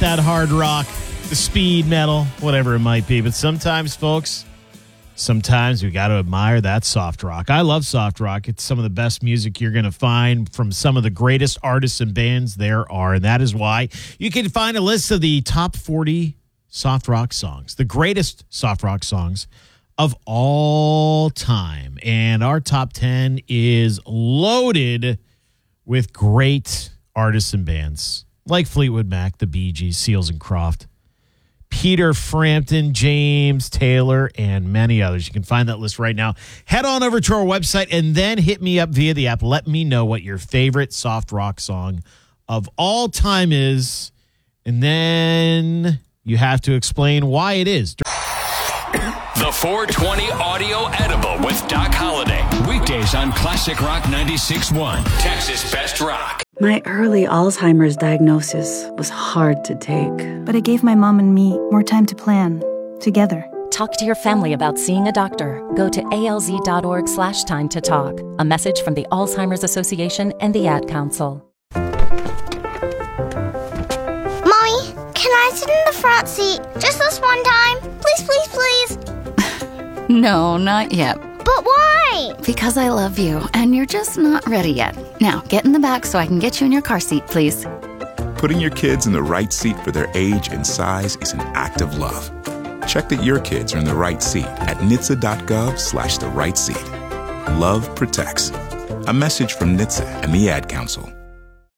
that hard rock, the speed metal, whatever it might be. But sometimes, folks, sometimes we got to admire that soft rock. I love soft rock. It's some of the best music you're going to find from some of the greatest artists and bands there are. And that is why you can find a list of the top 40 soft rock songs, the greatest soft rock songs of all time. And our top 10 is loaded with great artists and bands like Fleetwood Mac, the Bee Gees, Seals and Croft, Peter Frampton, James Taylor, and many others. You can find that list right now. Head on over to our website and then hit me up via the app. Let me know what your favorite soft rock song of all time is, and then you have to explain why it is. The 420 Audio Edible with Doc Holliday. Weekdays on Classic Rock 96.1, Texas Best Rock. My early Alzheimer's diagnosis was hard to take. But it gave my mom and me more time to plan, together. Talk to your family about seeing a doctor. Go to alz.org/time to talk. A message from the Alzheimer's Association and the Ad Council. Mommy, can I sit in the front seat just this one time? Please, please, please. No, not yet. But why? Because I love you, and you're just not ready yet. Now, get in the back so I can get you in your car seat, please. Putting your kids in the right seat for their age and size is an act of love. Check that your kids are in the right seat at NHTSA.gov/the right seat. Love protects. A message from NHTSA and the Ad Council.